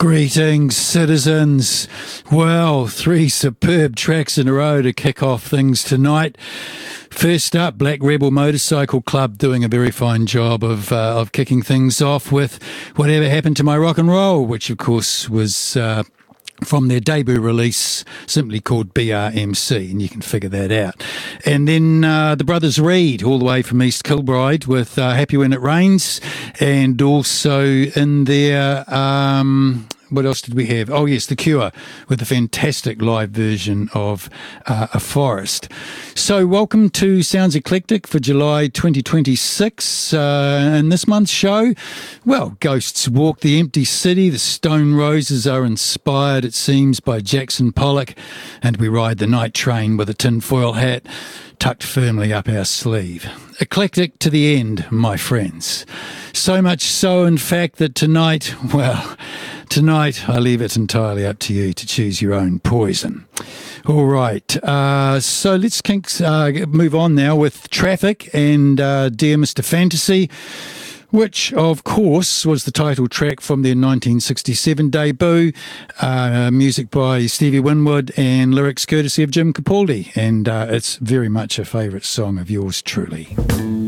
Greetings, citizens. Well, three superb tracks in a row to kick off things tonight. First up, Black Rebel Motorcycle Club doing a very fine job of kicking things off with Whatever Happened to My Rock and Roll, which of course was from their debut release, simply called BRMC, and you can figure that out. And then the Brothers Reed, all the way from East Kilbride, with Happy When It Rains, and also in their... what else did we have? Oh, yes, The Cure, with a fantastic live version of A Forest. So welcome to Sounds Eclectic for July 2026. In this month's show, well, Ghosts Walk the Empty City. The Stone Roses are inspired, it seems, by Jackson Pollock. And we ride the night train with a tinfoil hat tucked firmly up our sleeve. Eclectic to the end, my friends. So much so, in fact, that tonight I leave it entirely up to you to choose your own poison. All right, so let's move on now with Traffic and Dear Mr. Fantasy, which, of course, was the title track from their 1967 debut, music by Stevie Winwood and lyrics courtesy of Jim Capaldi, and it's very much a favourite song of yours truly.